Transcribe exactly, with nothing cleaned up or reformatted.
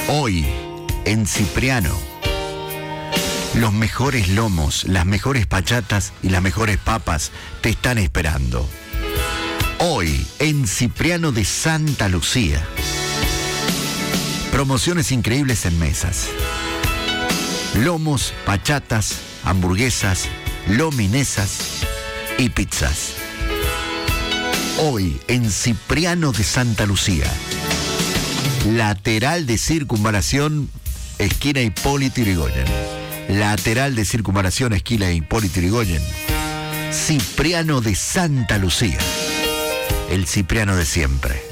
Hoy, en Cipriano, los mejores lomos, las mejores pachatas y las mejores papas te están esperando. Hoy, en Cipriano de Santa Lucía. Promociones increíbles en mesas. Lomos, pachatas, hamburguesas, lominesas y pizzas. Hoy, en Cipriano de Santa Lucía. Lateral de Circunvalación, esquina Hipólito Yrigoyen. Lateral de Circunvalación, esquina Hipólito Yrigoyen. Cipriano de Santa Lucía. El Cipriano de siempre.